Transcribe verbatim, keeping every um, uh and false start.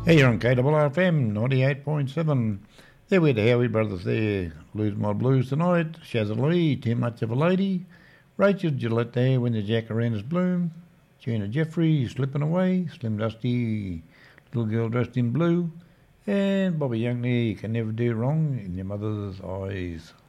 Hey, you're on K R R F M ninety-eight point seven. There with the Howie brothers there. Lose My Blues tonight. Shazza Lee, Too Much of a Lady. Rachel Gillette there, When the Jacarandas Bloom. Gina Jeffrey, Slipping Away. Slim Dusty, Little Girl Dressed in Blue. And Bobby Young there, You Can Never Do Wrong in Your Mother's Eyes.